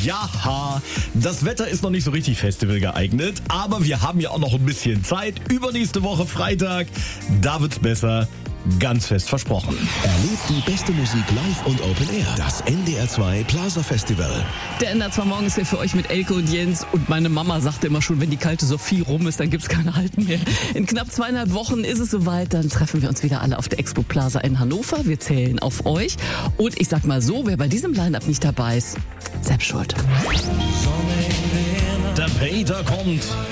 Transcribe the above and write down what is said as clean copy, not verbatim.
Ja, das Wetter ist noch nicht so richtig Festival geeignet, aber wir haben ja auch noch ein bisschen Zeit. Übernächste Woche Freitag, da wird's besser. Ganz fest versprochen. Erlebt die beste Musik live und Open Air. Das NDR 2 Plaza Festival. Der NDR 2 Morgen ist hier für euch mit Elke und Jens. Und meine Mama sagte immer schon, wenn die kalte Sophie rum ist, dann gibt's keine Halten mehr. In knapp 2,5 Wochen ist es soweit. Dann treffen wir uns wieder alle auf der Expo Plaza in Hannover. Wir zählen auf euch. Und ich sag mal so, wer bei diesem Line-Up nicht dabei ist, selbst schuld. Der Peter kommt.